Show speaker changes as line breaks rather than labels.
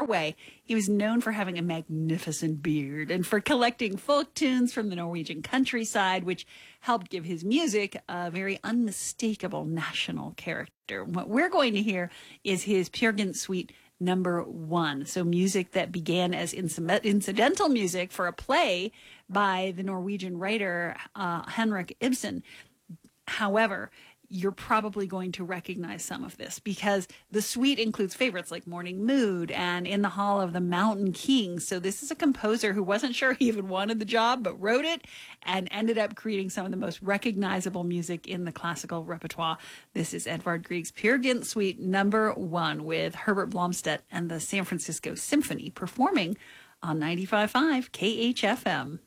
Norway. He was known for having a magnificent beard and for collecting folk tunes from the Norwegian countryside, which helped give his music a very unmistakable national character. What we're going to hear is his Peer Gynt Suite number 1. So music that began as incidental music for a play by the Norwegian writer Henrik Ibsen. However, you're probably going to recognize some of this because the suite includes favorites like Morning Mood and In the Hall of the Mountain King. So this is a composer who wasn't sure he even wanted the job, but wrote it and ended up creating some of the most recognizable music in the classical repertoire. This is Edvard Grieg's Peer Gynt Suite number 1 with Herbert Blomstedt and the San Francisco Symphony performing on 95.5 KHFM.